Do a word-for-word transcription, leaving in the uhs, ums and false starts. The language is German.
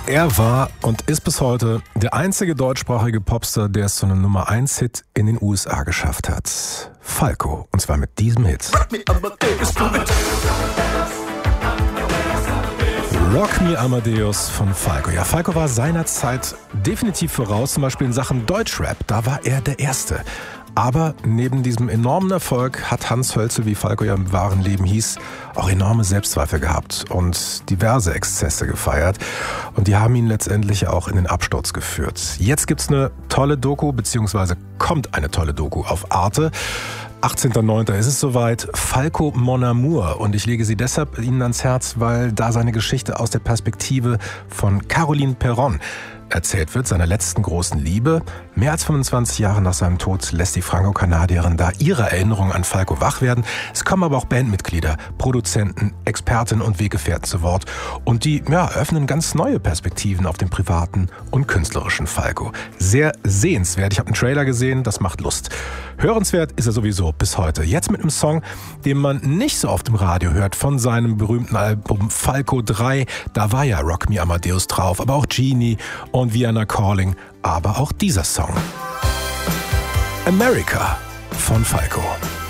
Er war und ist bis heute der einzige deutschsprachige Popstar, der es zu einem Nummer eins Hit in den U S A geschafft hat. Falco, und zwar mit diesem Hit. Rock Me Amadeus von Falco. Ja, Falco war seinerzeit definitiv voraus, zum Beispiel in Sachen Deutschrap. Da war er der Erste. Aber neben diesem enormen Erfolg hat Hans Hölzel, wie Falco ja im wahren Leben hieß, auch enorme Selbstzweifel gehabt und diverse Exzesse gefeiert. Und die haben ihn letztendlich auch in den Absturz geführt. Jetzt gibt's eine tolle Doku, beziehungsweise kommt eine tolle Doku auf Arte. achtzehnter neunter ist es soweit. Falco Mon Amour. Und ich lege sie deshalb Ihnen ans Herz, weil da seine Geschichte aus der Perspektive von Caroline Perron erzählt wird, seiner letzten großen Liebe. Mehr als fünfundzwanzig Jahre nach seinem Tod lässt die Franco-Kanadierin da ihre Erinnerungen an Falco wach werden. Es kommen aber auch Bandmitglieder, Produzenten, Expertinnen und Weggefährten zu Wort. Und die ja, öffnen ganz neue Perspektiven auf den privaten und künstlerischen Falco. Sehr sehenswert. Ich habe einen Trailer gesehen, das macht Lust. Hörenswert ist er sowieso bis heute. Jetzt mit einem Song, den man nicht so oft im Radio hört, von seinem berühmten Album Falco drei. Da war ja Rock Me Amadeus drauf, aber auch Genie und Vienna Calling, aber auch dieser Song. America von Falco.